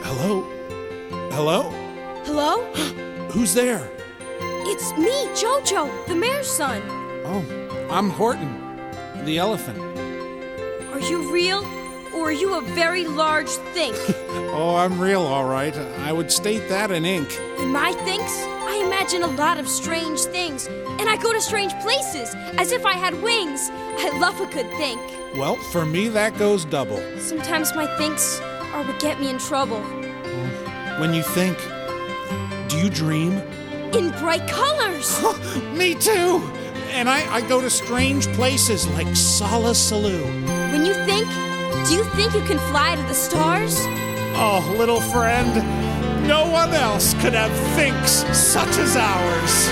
Hello? Hello? Hello? Who's there? It's me, Jojo, the mayor's son. Oh, I'm Horton, the elephant. Are you real, or are you a very large think? Oh, I'm real, all right. I would state that in ink. In my thinks, I imagine a lot of strange things, and I go to strange places, as if I had wings. I love a good think. Well, for me, that goes double. Sometimes my thinks are what get me in trouble. When you think, do you dream? In bright colors! Me too! And I go to strange places like Sala Salou. When you think, do you think you can fly to the stars? Oh, little friend, no one else could have thinks such as ours.